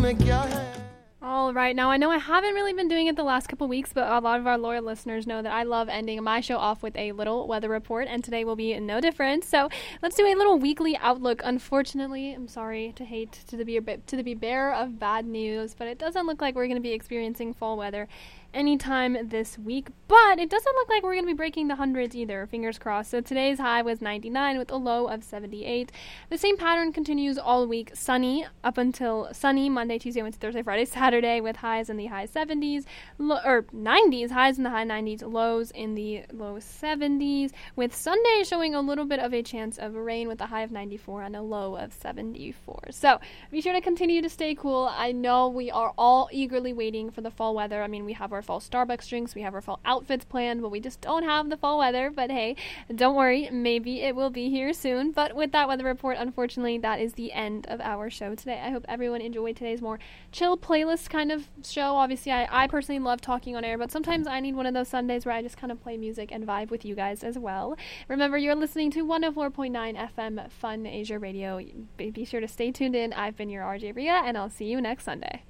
All right. Now, I know I haven't really been doing it the last couple weeks, but a lot of our loyal listeners know that I love ending my show off with a little weather report, and today will be no different. So let's do a little weekly outlook. Unfortunately, I'm sorry to be bearer of bad news, but it doesn't look like we're going to be experiencing fall weather anytime this week, but it doesn't look like we're going to be breaking the hundreds either, fingers crossed. So today's high was 99 with a low of 78. The same pattern continues all week. Sunny Monday, Tuesday, Wednesday, Thursday, Friday, Saturday, with highs in the high 70s, or 90s, highs in the high 90s, lows in the low 70s, with Sunday showing a little bit of a chance of rain with a high of 94 and a low of 74. So be sure to continue to stay cool. I know we are all eagerly waiting for the fall weather. I mean, we have our fall Starbucks drinks, we have our fall outfits planned, but we just don't have the fall weather. But hey, don't worry, maybe it will be here soon. But with that weather report, unfortunately, that is the end of our show today. I hope everyone enjoyed today's more chill playlist kind of show. Obviously, I personally love talking on air, but sometimes I need one of those Sundays where I just kind of play music and vibe with you guys as well. Remember, you're listening to 104.9 FM Fun Asia Radio. Be sure to stay tuned in. I've been your RJ Ria, and I'll see you next Sunday.